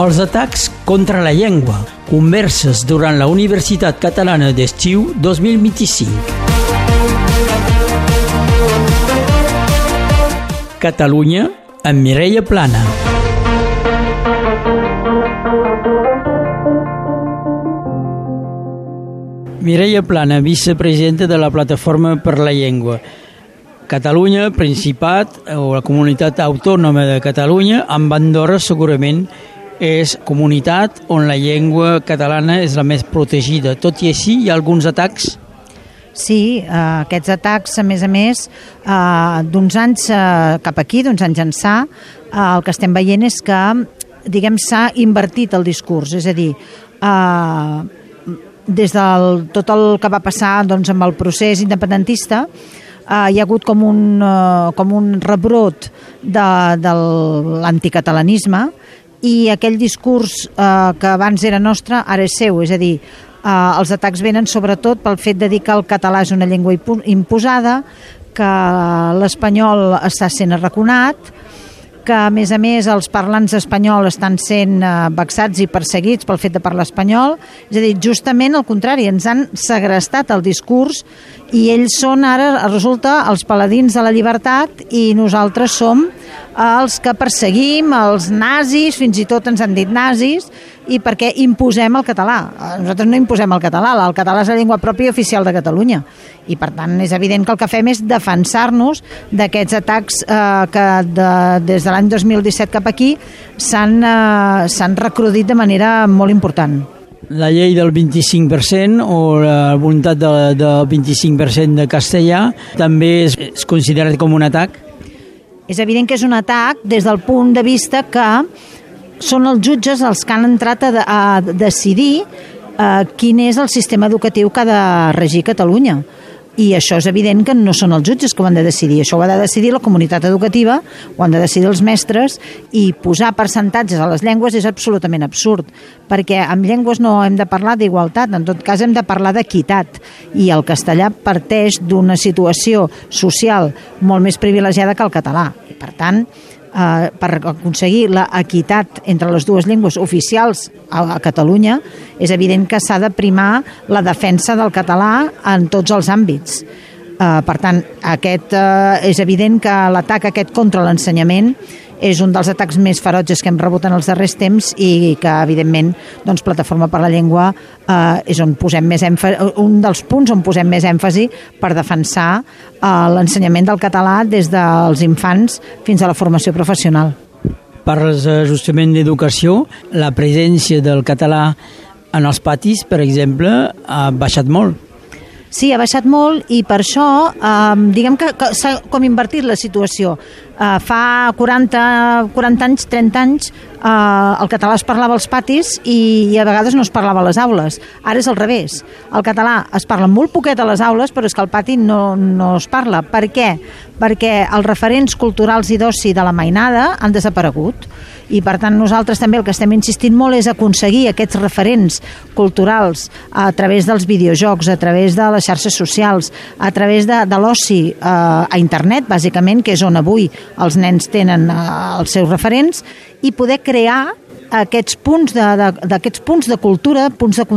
Els atacs contra la llengua. Converses durant la Universitat Catalana d'Estiu 2025. Catalunya amb Mireia Plana. Mireia Plana, vicepresidenta de la Plataforma per la Llengua. Catalunya, Principat o la Comunitat Autònoma de Catalunya, amb Andorra segurament és comunitat on la llengua catalana és la més protegida. Tot i així, hi ha alguns atacs? Sí, aquests atacs, a més, d'uns anys cap aquí, d'uns anys ençà, el que estem veient és que, s'ha invertit el discurs, és a dir, des de tot el que va passar amb el procés independentista, hi ha hagut com un rebrot de l'anticatalanisme, i aquell discurs que abans era nostre ara és seu, és a dir, els atacs venen sobretot pel fet de dir que el català és una llengua imposada, que l'espanyol està sent arraconat, que a més els parlants espanyol estan sent vexats i perseguits pel fet de parlar espanyol, és a dir, justament al contrari, ens han segrestat el discurs i ells són ara, resulta, els paladins de la llibertat i nosaltres som els que perseguim, els nazis, fins i tot ens han dit nazis, i perquè imposem el català. Nosaltres no imposem el català és la llengua pròpia i oficial de Catalunya, i per tant és evident que el que fem és defensar-nos d'aquests atacs que des de l'any 2017 cap aquí s'han recrudit de manera molt important. La llei del 25% o la voluntat del 25% de castellà també és considerat com un atac? És evident que és un atac des del punt de vista que són els jutges els que han entrat a decidir quin és el sistema educatiu que ha de regir Catalunya. I això és evident que no són els jutges que ho han de decidir, això ho ha de decidir la comunitat educativa, ho han de decidir els mestres, i posar percentatges a les llengües és absolutament absurd, perquè amb llengües no hem de parlar d'igualtat, en tot cas hem de parlar d'equitat, i el castellà parteix d'una situació social molt més privilegiada que el català, i per tant, per aconseguir l'equitat entre les dues llengües oficials a Catalunya, és evident que s'ha de primar la defensa del català en tots els àmbits. Per tant, és evident que l'atac aquest contra l'ensenyament és un dels atacs més ferotges que hem rebut en els darrers temps i que, evidentment, Plataforma per la Llengua és on posem més èmfasi, un dels punts on posem més èmfasi per defensar l'ensenyament del català des dels infants fins a la formació professional. Parles justament d'educació. La presència del català en els patis, per exemple, ha baixat molt. Sí, ha baixat molt i per això diguem que s'ha com invertit la situació. Fa 40 anys, 30 anys, el català es parlava als patis i a vegades no es parlava a les aules. Ara és al revés. El català es parla molt poquet a les aules, però és que al pati no es parla. Per què? Perquè els referents culturals i d'oci de la mainada han desaparegut. I per tant nosaltres també el que estem insistint molt és aconseguir aquests referents culturals a través dels videojocs, a través de les xarxes socials, a través de l'oci a internet, bàsicament, que és on avui els nens tenen els seus referents, i poder crear aquests punts de cultura, punts de